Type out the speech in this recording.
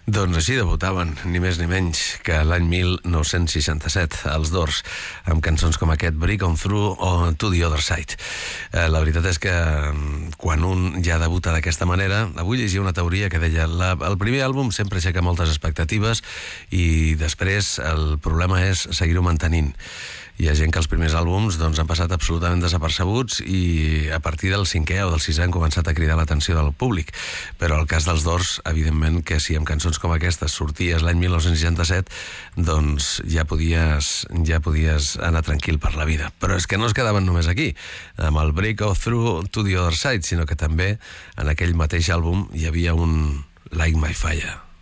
Doncs així debutaven, ni més ni menys que l'any 1967, els Doors, amb cançons com aquest Break On Through o To The Other Side. La veritat és que quan un ja debuta d'aquesta manera, avui llegia una teoria que deia el primer àlbum sempre aixeca moltes expectatives i després el problema és seguir-ho mantenint. Hi ha gent que els primers àlbums han passat absolutament desapercebuts i a partir del 5è o del 6è han començat a cridar l'atenció del públic. Però el cas dels Doors, evidentment que si amb cançons com aquestes sorties l'any 1967, doncs ja podies anar tranquil per la vida. Però és que no es quedaven només aquí, amb el Break On Through To The Other Side, sinó que també en aquell mateix àlbum hi havia un Like My Fire.